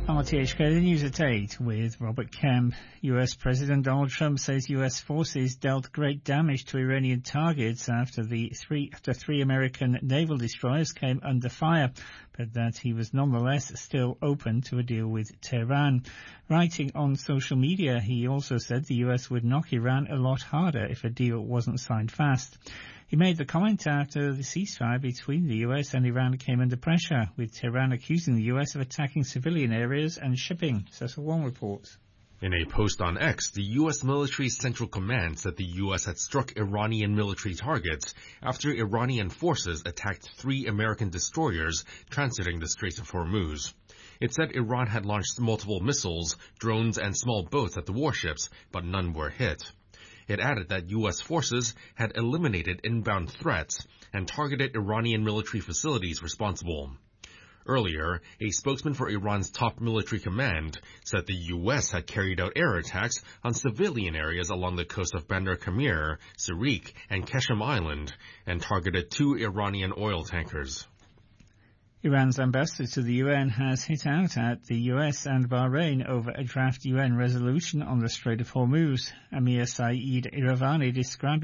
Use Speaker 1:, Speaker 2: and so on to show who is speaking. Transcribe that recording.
Speaker 1: RTHK, the news at 8 with Robert Kemp. US President Donald Trump says US forces dealt great damage to Iranian targets after three American naval destroyers came under fire, but that he was nonetheless still open to a deal with Tehran. Writing on social media, he also said the US would knock Iran a lot harder if a deal wasn't signed fast. He made the comment after the ceasefire between the US and Iran came under pressure, with Tehran accusing the US of attacking civilian areas and shipping. Cecil Wong reports.
Speaker 2: In a post on X, the U.S. Military Central Command said the U.S. had struck Iranian military targets after Iranian forces attacked 3 American destroyers transiting the Strait of Hormuz. It said Iran had launched multiple missiles, drones, and small boats at the warships, but none were hit. It added that U.S. forces had eliminated inbound threats and targeted Iranian military facilities responsible. Earlier, a spokesman for Iran's top military command said the U.S. had carried out air attacks on civilian areas along the coast of Bandar Kamir, Sirik, and Keshem Island, and targeted 2 Iranian oil tankers.
Speaker 1: Iran's ambassador to the UN has hit out at the US and Bahrain over a draft UN resolution on the Strait of Hormuz. Amir Saeed Iravani described